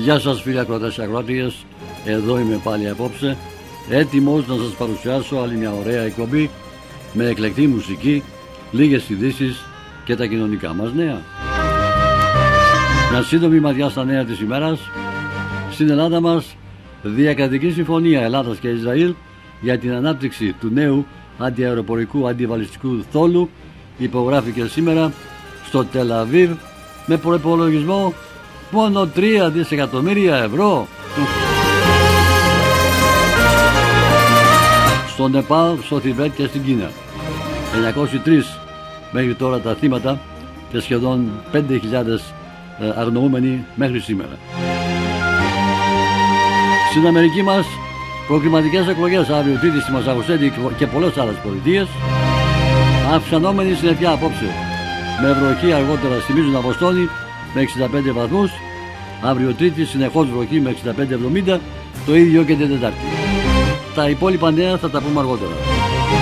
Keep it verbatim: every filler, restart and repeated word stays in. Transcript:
Γεια σας φίλοι ακροατές και ακροάτριες, εδώ είμαι πάλι απόψε, έτοιμος να σας παρουσιάσω άλλη μια ωραία εκπομπή με εκλεκτή μουσική, λίγες ειδήσεις και τα κοινωνικά μας νέα. Μια σύντομη ματιά στα νέα της ημέρας. Στην Ελλάδα μας, διακρατική συμφωνία Ελλάδας και Ισραήλ για την ανάπτυξη του νέου αντιαεροπορικού αντιβαλιστικού θόλου υπογράφηκε σήμερα στο Τελαβίβ με προϋπολογισμό μόνο τρία δισεκατομμύρια ευρώ. Στο Νεπάλ, στο Θιβέτ και στην Κίνα. εννιακόσια τρία μέχρι τώρα τα θύματα και σχεδόν πέντε χιλιάδες αγνοούμενοι μέχρι σήμερα. Στην Αμερική μας, προκριματικές εκλογές αύριο Τρίτη στη Μασαχουσέτη και πολλές άλλες πολιτείες. Αυξανόμενη συννεφιά απόψε με βροχή αργότερα στη Μίζουνα Βοστόνη με εξήντα πέντε βαθμούς. Αύριο Τρίτη συνεχώς βροχή με εξήντα πέντε εβδομήντα, το ίδιο και την Τετάρτη. Τα υπόλοιπα νέα θα τα πούμε αργότερα.